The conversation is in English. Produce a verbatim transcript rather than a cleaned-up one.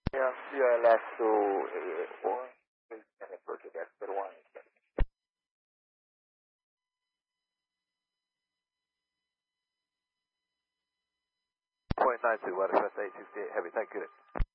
Yeah, C I L S to uh, one, and approach it after one. Point nine two, Weather Crest eight sixty-eight Heavy, thank you.